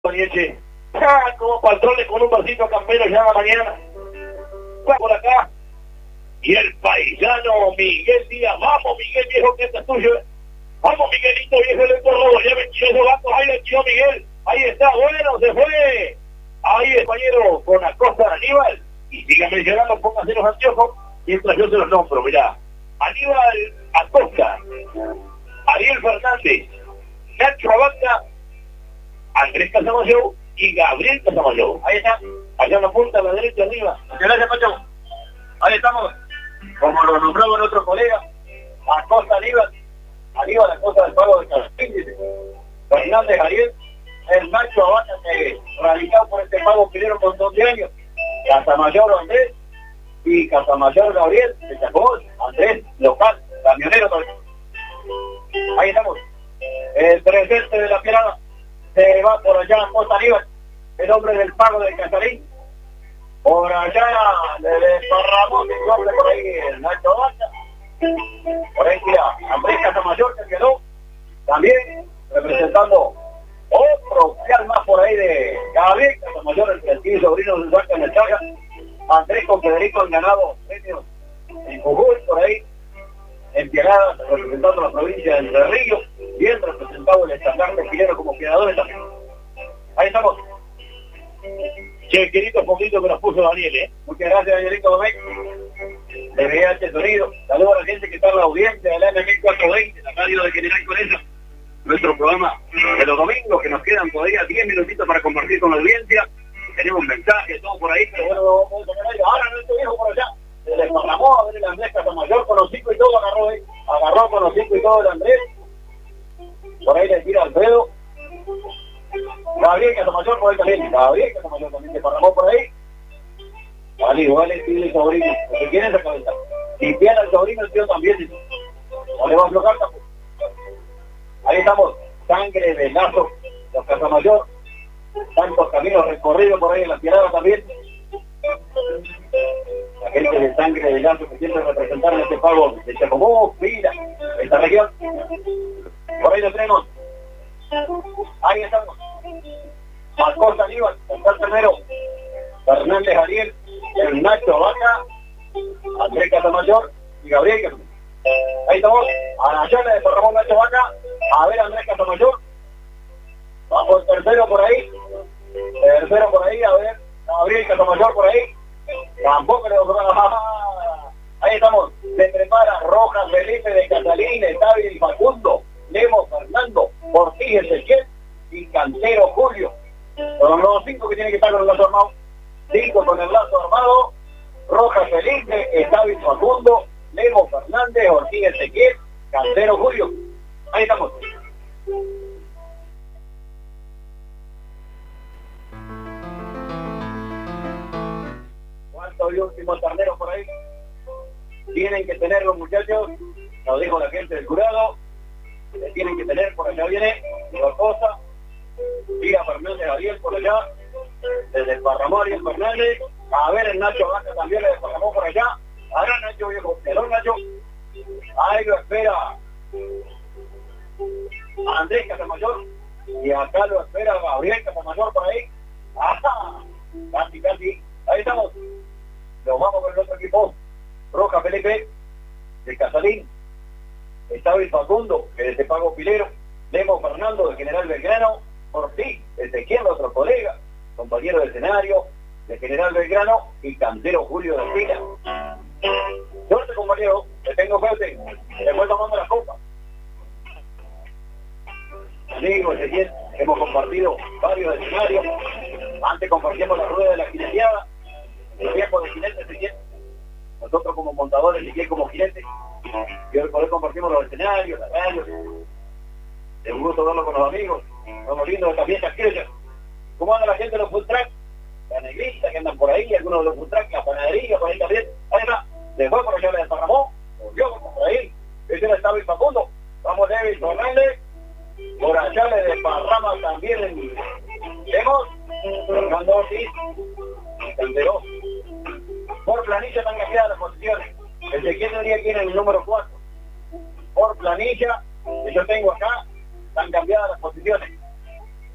Nietzsche, como patrones con un vasito campero ya a la mañana, por acá, y el paisano Miguel Díaz, vamos Miguel viejo que este es tuyo, vamos Miguelito viejo el robo, ya mentiroso gato, ahí le tiró Miguel, ahí está, bueno, se fue, ahí compañero con Acosta Aníbal, y sigan mencionando, pónganse los anteojos, mientras yo se los nombro, mirá, Aníbal Acosta, Ariel Fernández, Nacho Abanda, Andrés Casamayor y Gabriel Casamayor. Ahí está, allá en la punta, a la derecha, arriba. Gracias, Pacho. Ahí estamos, como lo nombraba nuestro colega, Acosta Aníbal Acosta del Pago de Casamayor, Fernández Ariel, el Nacho Abanda, que radicado por este pago pidieron un montón de años, Casamayor Andrés y Casamayor Gabriel, de Chacobol, Andrés, local, camionero también. Ahí estamos, el presente de la Pirada. Se va por allá Acosta Aníbal, el hombre del pago del Casarín. Por allá le desparramó el nombre por ahí el Nacho Abanda. Por ahí tira Andrés Casamayor, que quedó también representando otro oficial más por ahí de Gabriel Casamayor, el prestigio sobrino de Huaca en el Chaga. Andrés con Federico han ganado premios en Jujuy, por ahí en Piedad, representando la provincia de Entre Ríos, bien representado el estandarte chileno como creadores también. Ahí estamos. Che, querido poquito que nos puso Daniel, Muchas gracias, Danielito Domecq, de VH Sonido. Saludos a la gente que está en la audiencia de la M1420, la radio de General Conesa. Nuestro programa de los domingos, que nos quedan todavía 10 minutitos para compartir con la audiencia. Tenemos mensajes, todo por ahí, pero bueno, vamos a poner ahora nuestro viejo por allá. Se desparramó a ver el Andrés Casamayor con los 5 y todo, agarró con los 5 y todo el Andrés. Por ahí le tira Alfredo. Gabriel Casamayor por ahí también. Gabriel Casamayor también se desparramó por ahí. Vale, igual le pide el sobrino. Porque quiere esa cabeza. Si pierde el sobrino, el tío también. No le va a aflojar tampoco. Ahí estamos. Sangre de Lazo, los Casamayor. Tantos caminos recorridos por ahí en la Tirada también. La gente de Sangre de Lazo que siempre representaron este pago de Chacomó, Pila, esta región. Por ahí lo tenemos. Ahí estamos. Acosta Aníbal, Oscar Primero, Fernández Ariel, el Nacho Abanda, Andrés Casamayor y Gabriel Casamayor. Ahí estamos. Allá le desparramó Nacho Abanda. A ver Andrés Casamayor. Vamos el tercero por ahí. A ver Gabriel Casamayor por ahí. Tampoco le vamos a... Ahí estamos. Se prepara Rojas, Felipe de Catalín, David y Facundo, Lemo, Fernando, Ortiz, Ezequiel y Cantero Julio. Son los 5 que tienen que estar con el lazo armado. 5 con el lazo armado. Rojas, Felipe, David, Facundo, Lemo, Fernández, Ortiz, Ezequiel, Cantero Julio. Ahí estamos. Y último ternero por ahí. Tienen que tener los muchachos, lo dijo la gente del jurado, le tienen que tener. Por allá viene la cosa, tira Fernández Ariel por allá, desde el Parramó Ariel Fernández. A ver el Nacho Abanda también le desparramó por allá. Ahora Nacho viejo, pero Nacho, ahí lo espera Andrés Casamayor y acá lo espera Gabriel Casamayor por ahí. ¡Ajá! Casi, ahí estamos. Nos vamos con el otro equipo. Roja Felipe de Casalín, David Facundo, que desde Pago Pilero, Lemo Fernando de General Belgrano, Ortiz, Ezequiel, otro colega, compañero de escenario de General Belgrano, y Cantero Julio de Pila. Suerte, compañero, te tengo fuerte, después tomando la copa. Amigo Ezequiel, hemos compartido varios escenarios. Antes compartíamos la rueda de la jineteada, el tiempo de jinete Ezequiel. Nosotros como montadores, Ezequiel como jinete. Y hoy por hoy compartimos los escenarios, las radios. Es un gusto verlo con los amigos. Estamos viendo estas fiestas criollas. ¿Cómo anda la gente de los food trucks? La negrita que andan por ahí, algunos de los food trucks, la panadería, por ahí también. Ahí está. Después por allá le desparramó. Volvió por ahí. Ese era el David Facundo. Vamos David Fernández. Por allá le desparrama también el Lemos, Fernando Ortiz y Cantero. Por planilla están cambiadas las posiciones. Ezequiel tendría que ir en el número 4. Por planilla que yo tengo acá, están cambiadas las posiciones.